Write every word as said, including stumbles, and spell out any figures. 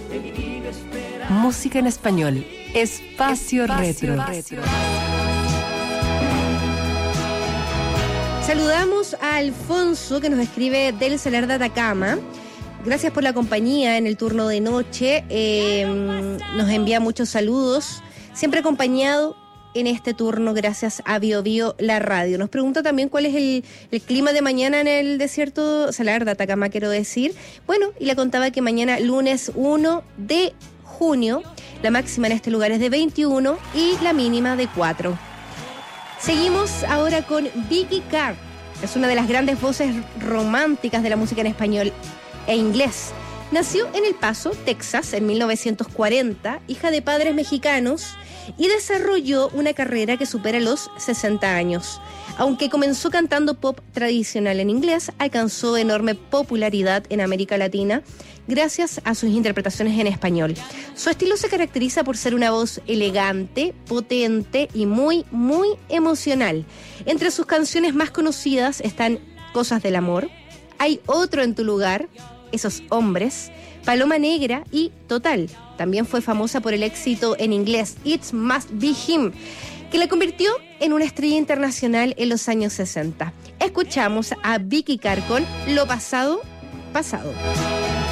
Música en español. Espacio, Espacio Retro. Retro. Saludamos a Alfonso, que nos escribe del Salar de Atacama. Gracias por la compañía en el turno de noche. Eh, nos envía muchos saludos. Siempre acompañado en este turno gracias a Bio Bio, la radio. Nos pregunta también cuál es el, el clima de mañana en el desierto Salar de Atacama, quiero decir. Bueno, y le contaba que mañana, lunes uno de junio, la máxima en este lugar es de veintiuno y la mínima de cuatro. Seguimos ahora con Vicky Carr. Es una de las grandes voces románticas de la música en español e inglés. Nació en El Paso, Texas, en mil novecientos cuarenta, hija de padres mexicanos, y desarrolló una carrera que supera los sesenta años. Aunque comenzó cantando pop tradicional en inglés, alcanzó enorme popularidad en América Latina gracias a sus interpretaciones en español. Su estilo se caracteriza por ser una voz elegante, potente y muy, muy emocional. Entre sus canciones más conocidas están Cosas del Amor, Hay Otro en Tu Lugar, Esos Hombres, Paloma Negra y Total. También fue famosa por el éxito en inglés It Must Be Him, que la convirtió en una estrella internacional en los años sesenta. Escuchamos a Vicky Carr con Lo Pasado, Pasado.